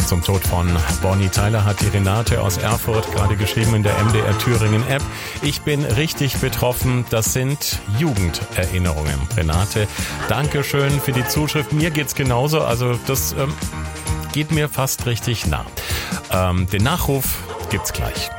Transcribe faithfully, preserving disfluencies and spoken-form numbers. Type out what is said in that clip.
zum Tod von Bonnie Tyler hat die Renate aus Erfurt gerade geschrieben in der M D R Thüringen App. Ich bin richtig betroffen. Das sind Jugenderinnerungen. Renate, danke schön für die Zuschrift. Mir geht's genauso. Also das ähm, geht mir fast richtig nah. Ähm, den Nachruf gibt's gleich.